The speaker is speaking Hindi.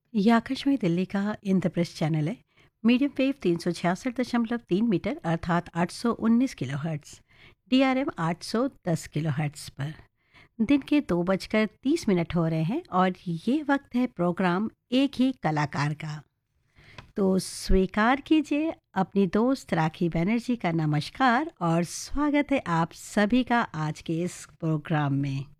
ये आकाशवाणी दिल्ली का इंद्रप्रस्थ चैनल है। मीडियम वेव 366.3 मीटर अर्थात 819 किलोहर्ट्ज़, DRM 810 किलोहर्ट्ज़ पर दिन के 2:30 हो रहे हैं और ये वक्त है प्रोग्राम एक ही कलाकार का। तो स्वीकार कीजिए अपनी दोस्त राखी बनर्जी का नमस्कार और स्वागत है आप सभी का आज के इस प्रोग्राम में।